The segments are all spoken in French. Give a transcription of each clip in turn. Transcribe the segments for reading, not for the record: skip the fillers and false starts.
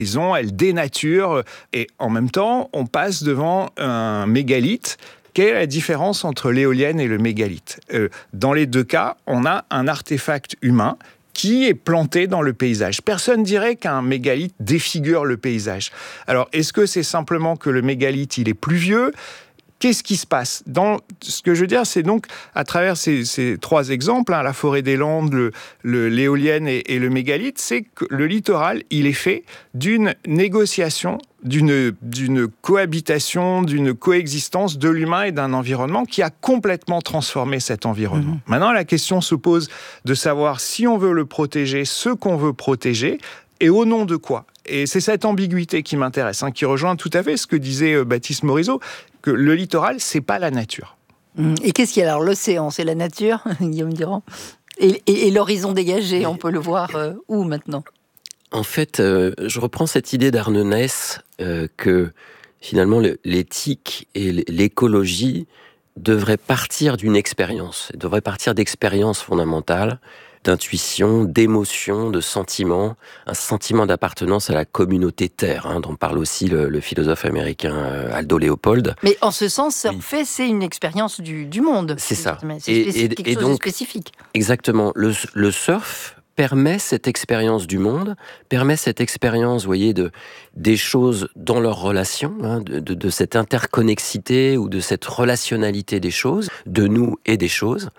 Elle dénature. Et en même temps, on passe devant un mégalithe. Quelle est la différence entre l'éolienne et le mégalithe ? Dans les deux cas, on a un artefact humain qui est planté dans le paysage. Personne ne dirait qu'un mégalithe défigure le paysage. Alors, est-ce que c'est simplement que le mégalithe, il est plus vieux ? Qu'est-ce qui se passe ? Ce que je veux dire, c'est donc, à travers ces trois exemples, la forêt des Landes, l'éolienne et le mégalithe, c'est que le littoral, il est fait d'une négociation, d'une cohabitation, d'une coexistence de l'humain et d'un environnement qui a complètement transformé cet environnement. Maintenant, la question se pose de savoir si on veut le protéger, ce qu'on veut protéger, et au nom de quoi ? Et c'est cette ambiguïté qui m'intéresse, qui rejoint tout à fait ce que disait Baptiste Morisot, que le littoral, c'est pas la nature. Et qu'est-ce qu'il y a alors ? L'océan, c'est la nature, Guillaume Durand ? Et l'horizon dégagé, on peut le voir où maintenant ? En fait, je reprends cette idée d'Arne Naess que finalement l'éthique et l'écologie devraient partir d'une expérience, devraient partir d'expériences fondamentales, d'intuition, d'émotion, de sentiment, un sentiment d'appartenance à la communauté Terre, dont parle aussi le philosophe américain Aldo Leopold. Mais en ce sens, surfer, c'est une expérience du monde. C'est ça. C'est quelque chose de spécifique. Exactement. Le surf permet cette expérience du monde, permet cette expérience, vous voyez, des choses dans leurs relations, de cette interconnexité ou de cette relationnalité des choses, de nous et des choses.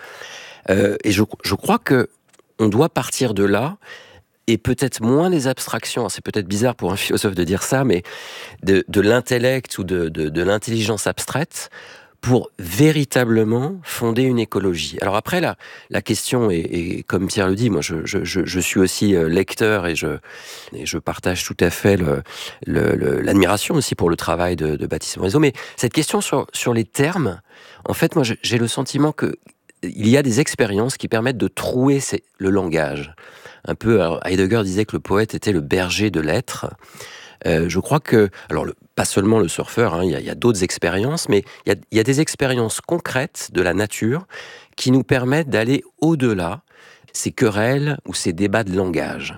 Et je crois que on doit partir de là, et peut-être moins des abstractions. C'est peut-être bizarre pour un philosophe de dire ça, mais de l'intellect ou de l'intelligence abstraite, pour véritablement fonder une écologie. Alors après, la question est comme Pierre le dit, moi je suis aussi lecteur et je partage tout à fait l'admiration aussi pour le travail de Baptiste Morisot, mais cette question sur les termes, en fait, moi j'ai le sentiment que il y a des expériences qui permettent de trouer le langage. Un peu, alors Heidegger disait que le poète était le berger de l'être. Je crois que, alors pas seulement le surfeur, il y a d'autres expériences, mais il y a des expériences concrètes de la nature qui nous permettent d'aller au-delà ces querelles ou ces débats de langage.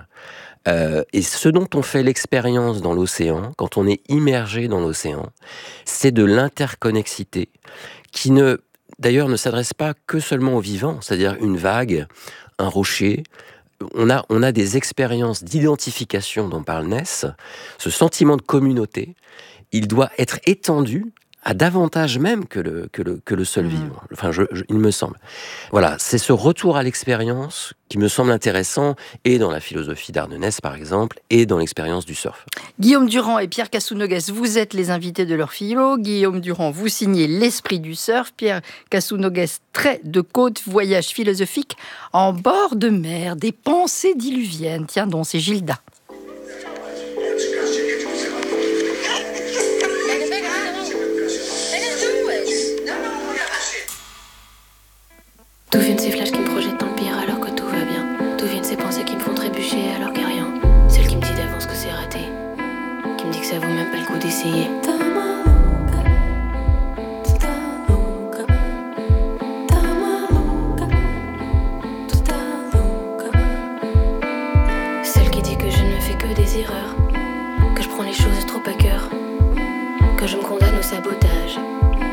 Et ce dont on fait l'expérience dans l'océan, quand on est immergé dans l'océan, c'est de l'interconnexité qui d'ailleurs ne s'adresse pas que seulement aux vivants, c'est-à-dire une vague, un rocher. On a des expériences d'identification dont parle Naess. Ce sentiment de communauté, il doit être étendu à davantage même que le seul vivant. Enfin, il me semble. Voilà, c'est ce retour à l'expérience qui me semble intéressant, et dans la philosophie d'Arne Naess, par exemple, et dans l'expérience du surf. Guillaume Durand et Pierre Cassou-Noguès, vous êtes les invités de leur philo. Guillaume Durand, vous signez L'esprit du surf. Pierre Cassou-Noguès, Trait de côte, voyage philosophique en bord de mer, des pensées diluviennes. Tiens donc, c'est Gilda.